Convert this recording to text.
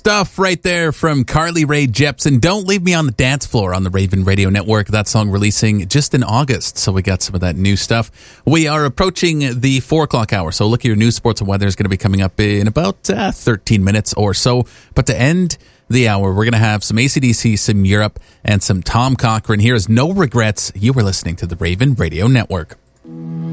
stuff right there from Carly Rae Jepsen. Don't Leave Me on the Dance Floor on the Raven Radio Network. That song releasing just in August, so we got some of that new stuff. We are approaching the 4 o'clock hour, so look at your news, sports, and weather is going to be coming up in about 13 minutes or so. But to end the hour, we're going to have some AC/DC, some Europe, and some Tom Cochrane. Here is No Regrets. You were listening to the Raven Radio Network.